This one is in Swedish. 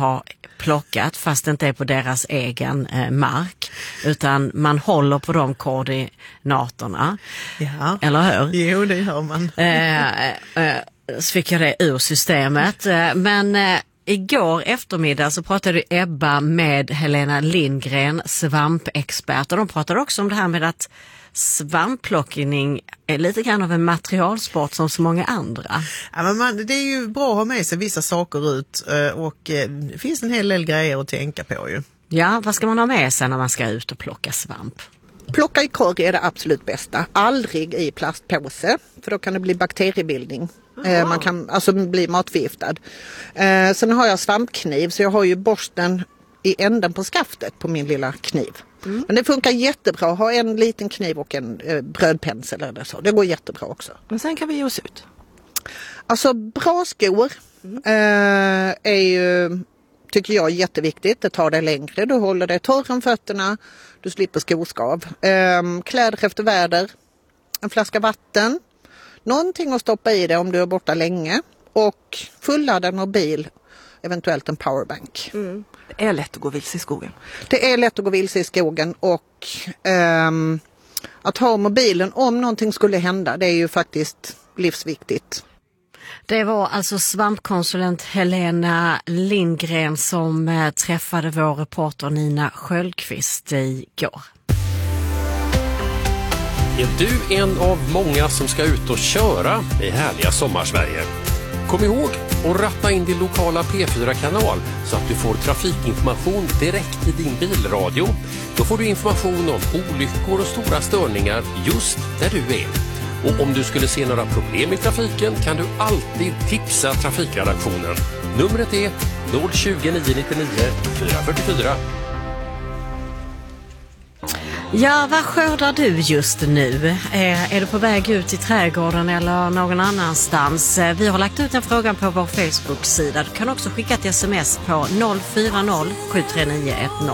har plockat fast det inte är på deras egen mark, utan man håller på de koordinaterna. Ja. Eller hur? Jo, det gör man. Så fick jag det ur systemet. Men igår eftermiddag så pratade Ebba med Helena Lindgren, svampexpert, och de pratade också om det här med att svampplockning är lite grann av en materialsport som så många andra. Ja, men det är ju bra att ha med sig vissa saker ut och det finns en hel del grejer att tänka på ju. Ja, vad ska man ha med sig när man ska ut och plocka svamp? Plocka i korg är det absolut bästa. Aldrig i plastpåse, för då kan det bli bakteriebildning. Man kan alltså bli matförgiftad. Sen har jag svampkniv, så jag har ju borsten i änden på skaftet på min lilla kniv. Men det funkar jättebra att ha en liten kniv och en brödpensel eller så. Det går jättebra också. Men sen kan vi ge oss ut. Alltså bra skor är ju, tycker jag, jätteviktigt. Det tar dig längre, du håller dig torr om fötterna, du slipper skoskav. Kläder efter väder, en flaska vatten, någonting att stoppa i det om du är borta länge, och fulladdad mobil, eventuellt en powerbank. Det är lätt att gå vilse i skogen. Det är lätt att gå vilse i skogen, och att ha mobilen om någonting skulle hända, det är ju faktiskt livsviktigt. Det var alltså svampkonsulent Helena Lindgren som träffade vår reporter Nina Sköldqvist igår. Är du en av många som ska ut och köra i härliga sommarsverige? Kom ihåg att ratta in din lokala P4-kanal så att du får trafikinformation direkt i din bilradio. Då får du information om olyckor och stora störningar just där du är. Och om du skulle se några problem i trafiken kan du alltid tipsa trafikredaktionen. Numret är 020 999 444. Ja, vad skördar du just nu? Är du på väg ut i trädgården eller någon annanstans? Vi har lagt ut en fråga på vår Facebook-sida. Du kan också skicka ett sms på 040 739 10.